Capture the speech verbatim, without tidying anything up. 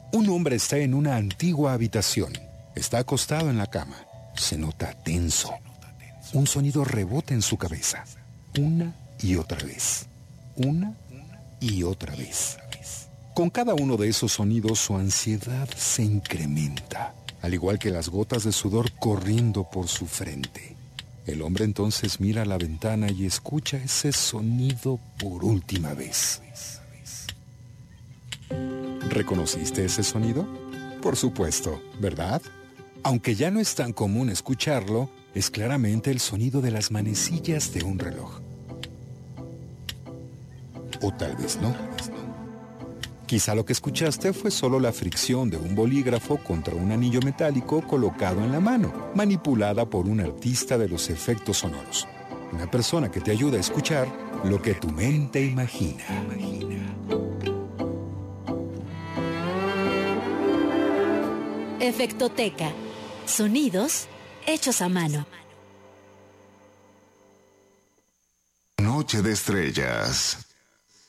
Un hombre está en una antigua habitación. Está acostado en la cama. Se nota tenso. Un sonido rebota en su cabeza. Una y otra vez. Una y otra vez. Con cada uno de esos sonidos, su ansiedad se incrementa, al igual que las gotas de sudor corriendo por su frente. El hombre entonces mira a la ventana y escucha ese sonido por última vez. ¿Reconociste ese sonido? Por supuesto, ¿verdad? Aunque ya no es tan común escucharlo, es claramente el sonido de las manecillas de un reloj. O tal vez no. Quizá lo que escuchaste fue solo la fricción de un bolígrafo contra un anillo metálico colocado en la mano, manipulada por un artista de los efectos sonoros. Una persona que te ayuda a escuchar lo que tu mente imagina. Efectoteca. Sonidos hechos a mano. Noche de estrellas.